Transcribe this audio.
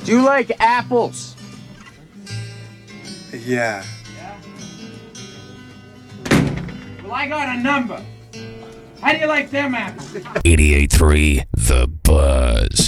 Do you like apples? Yeah. Well, I got a number. How do you like them apples? 88.3 The Buzz.